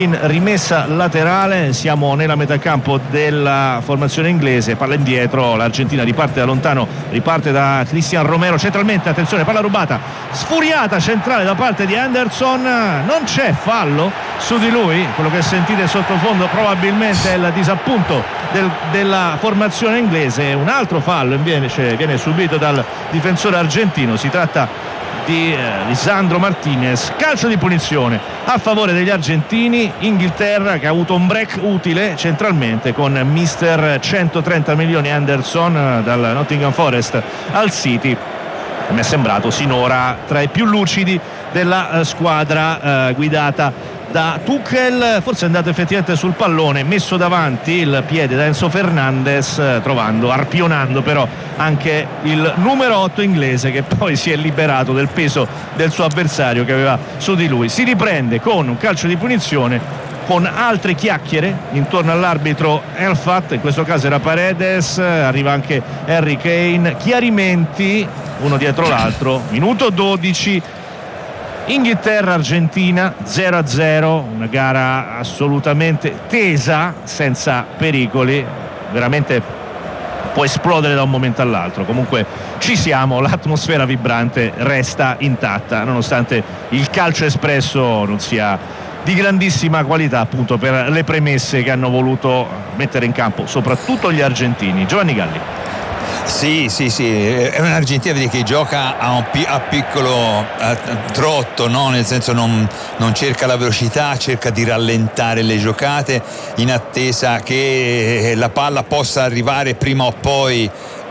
in rimessa laterale. Siamo nella metà campo della formazione inglese, palla indietro, l'Argentina riparte da lontano, riparte da Cristian Romero centralmente, attenzione, palla rubata, sfuriata centrale da parte di Henderson, non c'è fallo su di lui. Quello che sentite sottofondo probabilmente è il disappunto della formazione inglese. Un altro fallo invece viene subito dal difensore argentino, si tratta di Lisandro Martinez. Calcio di punizione a favore degli argentini. Inghilterra che ha avuto un break utile centralmente con mister 130 milioni Henderson dal Nottingham Forest al City. Mi è sembrato sinora tra i più lucidi della squadra guidata da Tuchel. Forse è andato effettivamente sul pallone, messo davanti il piede da Enzo Fernandez, arpionando però anche il numero 8 inglese, che poi si è liberato del peso del suo avversario che aveva su di lui. Si riprende con un calcio di punizione, con altre chiacchiere intorno all'arbitro Elfat, in questo caso era Paredes, arriva anche Harry Kane, chiarimenti uno dietro l'altro. Minuto 12, Inghilterra-Argentina 0-0, una gara assolutamente tesa, senza pericoli, veramente può esplodere da un momento all'altro. Comunque ci siamo, l'atmosfera vibrante resta intatta nonostante il calcio espresso non sia di grandissima qualità, appunto per le premesse che hanno voluto mettere in campo soprattutto gli argentini. Giovanni Galli. Sì, è un'Argentina che gioca a piccolo trotto, no? Nel senso non cerca la velocità, cerca di rallentare le giocate in attesa che la palla possa arrivare prima o poi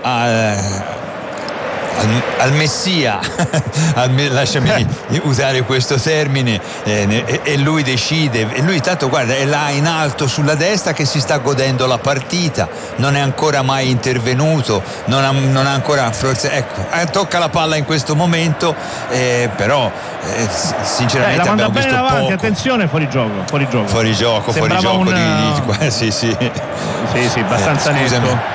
al messia lasciami usare questo termine, e lui decide, e lui tanto guarda è là in alto sulla destra che si sta godendo la partita, non è ancora mai intervenuto, non ha ancora forse, ecco, tocca la palla in questo momto, però sinceramente la abbiamo manda visto bene avanti, poco. attenzione, fuori gioco sì, abbastanza netto.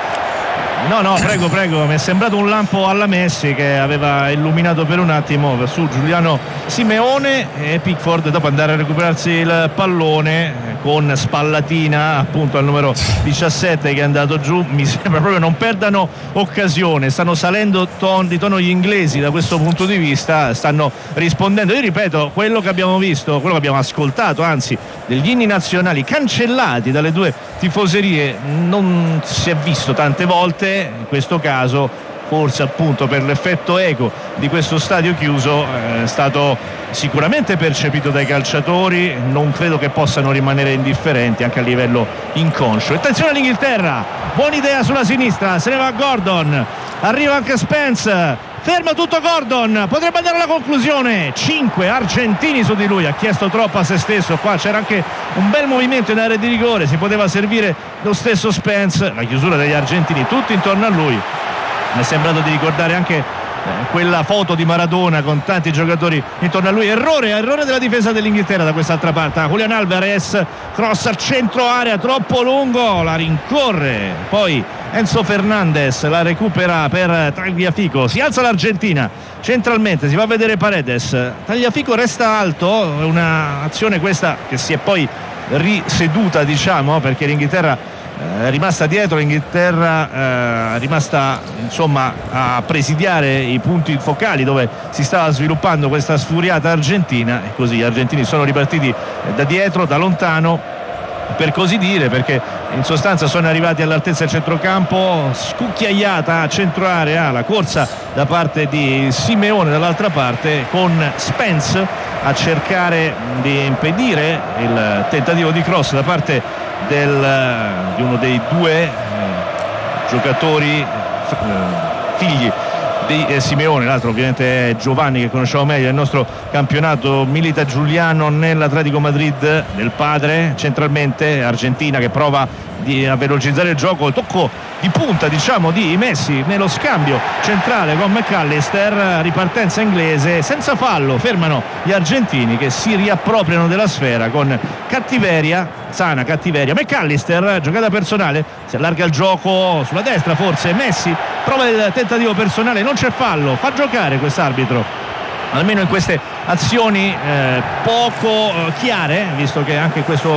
No, prego, mi è sembrato un lampo alla Messi che aveva illuminato per un attimo su Giuliano Simeone, e Pickford dopo andare a recuperarsi il pallone con spallatina appunto al numero 17 che è andato giù. Mi sembra proprio non perdano occasione, stanno salendo di tono gli inglesi da questo punto di vista, stanno rispondendo. Io ripeto, quello che abbiamo visto, quello che abbiamo ascoltato, anzi degli inni nazionali cancellati dalle due tifoserie, non si è visto tante volte. In questo caso forse appunto per l'effetto eco di questo stadio chiuso è stato sicuramente percepito dai calciatori, non credo che possano rimanere indifferenti anche a livello inconscio. Attenzione all'Inghilterra, buona idea sulla sinistra, se ne va Gordon, arriva anche Spence, ferma tutto Gordon, potrebbe andare alla conclusione. 5 argentini su di lui, ha chiesto troppo a se stesso, qua c'era anche un bel movimento in area di rigore, si poteva servire lo stesso Spence. La chiusura degli argentini tutti intorno a lui, mi è sembrato di ricordare anche quella foto di Maradona con tanti giocatori intorno a lui. Errore della difesa dell'Inghilterra da quest'altra parte. Julian Alvarez, cross al centro area troppo lungo, la rincorre poi Enzo Fernandez, la recupera per Tagliafico, si alza l'Argentina centralmente, si va a vedere Paredes, Tagliafico resta alto, è un'azione questa che si è poi riseduta, diciamo, perché l'Inghilterra è rimasta dietro, l'Inghilterra è rimasta insomma a presidiare i punti focali dove si stava sviluppando questa sfuriata Argentina, e così gli argentini sono ripartiti da dietro, da lontano per così dire, perché in sostanza sono arrivati all'altezza del centrocampo, scucchiaiata a centro area, la corsa da parte di Simeone dall'altra parte con Spence a cercare di impedire il tentativo di cross da parte di uno dei due giocatori figli di Simeone, l'altro ovviamente è Giovanni che conosciamo meglio, il nostro campionato, milita Giuliano nell'Atletico Madrid del padre. Centralmente Argentina che prova a velocizzare il gioco, il tocco di punta diciamo di Messi nello scambio centrale con McAllister, ripartenza inglese senza fallo, fermano gli argentini che si riappropriano della sfera con cattiveria, sana cattiveria. McAllister, giocata personale, si allarga il gioco sulla destra, forse Messi prova il tentativo personale, non c'è fallo, fa giocare quest'arbitro almeno in queste azioni poco chiare, visto che anche questo